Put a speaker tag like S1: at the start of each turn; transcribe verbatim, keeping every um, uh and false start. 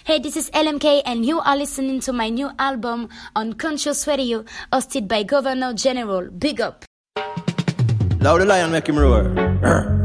S1: Hey, this is L M K and you are listening to my new album on Conscious Radio, hosted by Governor General. Big up!
S2: Loud the lion make him roar.